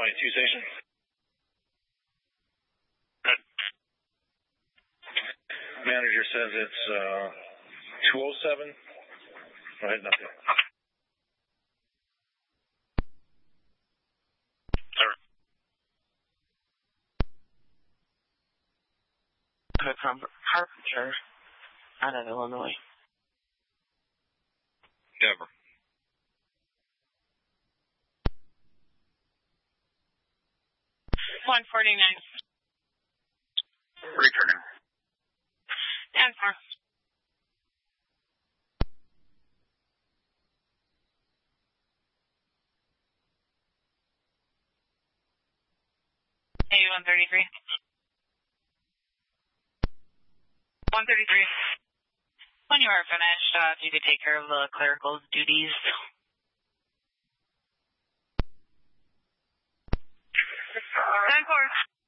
22 station. Good. Manager says it's 207. Go ahead, nothing. From Harbinger out of Illinois. Denver. $149. Returning. Denver. A133. 133. When you are finished, if you could take care of the clerical duties. 10-4.